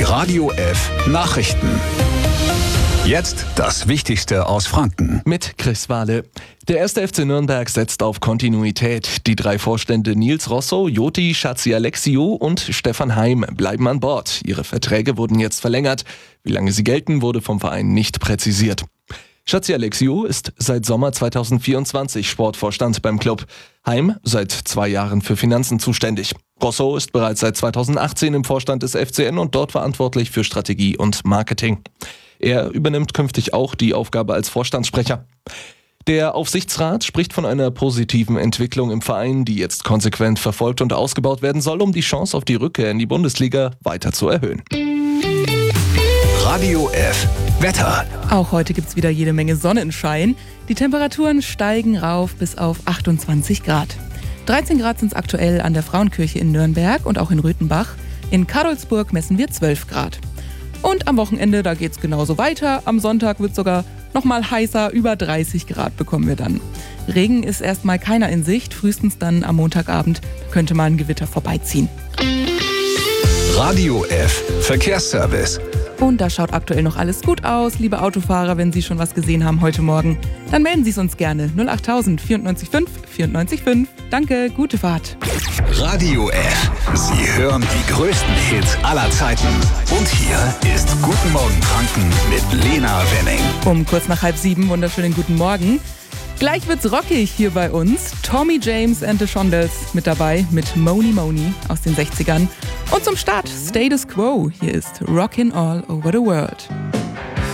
Radio F Nachrichten. Jetzt das Wichtigste aus Franken. Mit Chris Wahle. Der 1. FC Nürnberg setzt auf Kontinuität. Die 3 Vorstände Nils Rosso, Joti Schatzialexiou und Stefan Heim bleiben an Bord. Ihre Verträge wurden jetzt verlängert. Wie lange sie gelten, wurde vom Verein nicht präzisiert. Schatzialexiou ist seit Sommer 2024 Sportvorstand beim Club. Heim seit 2 Jahren für Finanzen zuständig. Rosso ist bereits seit 2018 im Vorstand des FCN und dort verantwortlich für Strategie und Marketing. Er übernimmt künftig auch die Aufgabe als Vorstandssprecher. Der Aufsichtsrat spricht von einer positiven Entwicklung im Verein, die jetzt konsequent verfolgt und ausgebaut werden soll, um die Chance auf die Rückkehr in die Bundesliga weiter zu erhöhen. Radio F Wetter. Auch heute gibt's wieder jede Menge Sonnenschein. Die Temperaturen steigen rauf bis auf 28 Grad. 13 Grad sind es aktuell an der Frauenkirche in Nürnberg und auch in Röthenbach. In Karolsburg messen wir 12 Grad. Und am Wochenende, da geht's genauso weiter. Am Sonntag wird sogar noch mal heißer, über 30 Grad bekommen wir dann. Regen ist erstmal keiner in Sicht, frühestens dann am Montagabend könnte mal ein Gewitter vorbeiziehen. Radio F Verkehrsservice. Und da schaut aktuell noch alles gut aus. Liebe Autofahrer, wenn Sie schon was gesehen haben heute Morgen, dann melden Sie es uns gerne. 08000 94 5 94 5. Danke, gute Fahrt. Radio F. Sie hören die größten Hits aller Zeiten. Und hier ist Guten Morgen Franken mit Lena Wenning. Um kurz nach 6:30, wunderschönen guten Morgen. Gleich wird's rockig hier bei uns. Tommy James and the Shondells mit dabei mit Moni Moni aus den 60ern. Und zum Start Status Quo. Hier ist Rockin' All Over the World.